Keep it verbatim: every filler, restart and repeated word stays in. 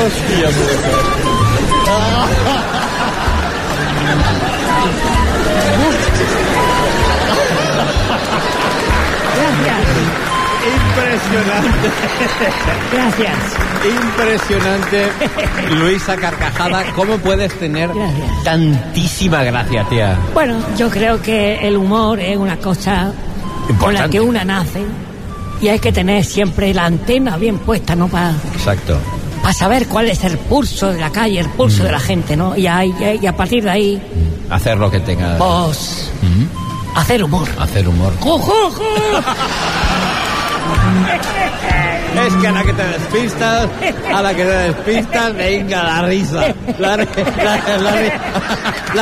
Hostia puta. Impresionante. Gracias. Impresionante. Luisa Carcajada, ¿cómo puedes tener Gracias. tantísima gracia, tía? Bueno, yo creo que el humor es una cosa Importante. con la que una nace y hay que tener siempre la antena bien puesta, ¿no? Para Exacto. para saber cuál es el pulso de la calle, el pulso Mm. de la gente, ¿no? Y, ahí- y a partir de ahí, Hacer lo que tenga. pues, Mm. hacer humor. Hacer humor. ¡Jo, jo, jo! Es que a la que te despistas, a la que te despistas, venga la risa. La, la, la, la,